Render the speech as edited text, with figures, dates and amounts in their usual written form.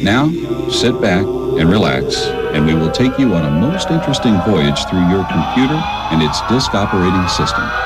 Now, sit back and relax, and we will take you on a most interesting voyage through your computer and its disk operating system.